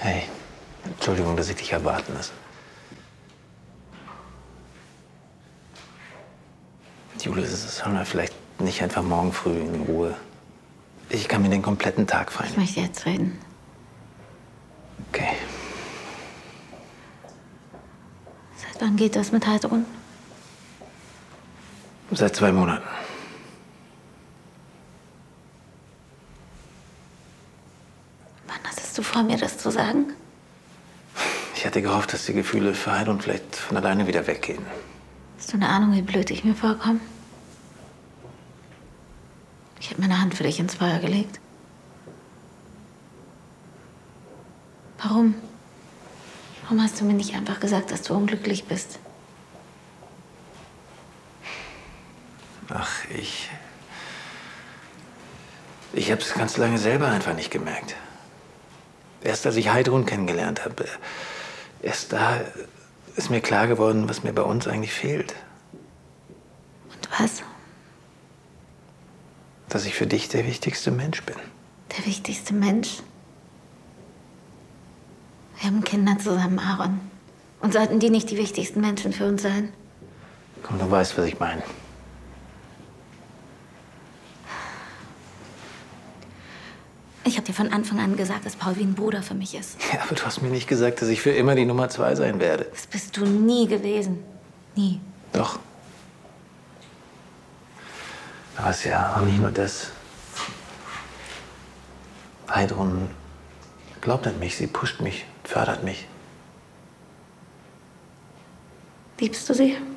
Hey, Entschuldigung, dass ich dich erwarten lasse. Julius, sollen wir vielleicht nicht einfach morgen früh in Ruhe? Ich kann mir den kompletten Tag frei Ich nehmen. möchte jetzt reden. Okay. Seit wann geht das mit Heidrun? Seit 2 Monaten. Wann hattest du vor, mir das zu sagen? Ich hatte gehofft, dass die Gefühle für Heidrun vielleicht von alleine wieder weggehen. Hast du eine Ahnung, wie blöd ich mir vorkomme? Ich habe meine Hand für dich ins Feuer gelegt. Warum? Warum hast du mir nicht einfach gesagt, dass du unglücklich bist? Ach, ich habe es ganz lange selber einfach nicht gemerkt. Erst als ich Heidrun kennengelernt habe, erst da ist mir klar geworden, was mir bei uns eigentlich fehlt. Und was? Dass ich für dich der wichtigste Mensch bin. Der wichtigste Mensch? Wir haben Kinder zusammen, Aaron. Und sollten die nicht die wichtigsten Menschen für uns sein? Komm, du weißt, was ich meine. Ich habe dir von Anfang an gesagt, dass Paul wie ein Bruder für mich ist. Ja, aber du hast mir nicht gesagt, dass ich für immer die Nummer 2 sein werde. Das bist du nie gewesen. Nie. Doch. Aber es ist ja auch nicht nur das. Heidrun glaubt an mich, sie pusht mich, fördert mich. Liebst du sie?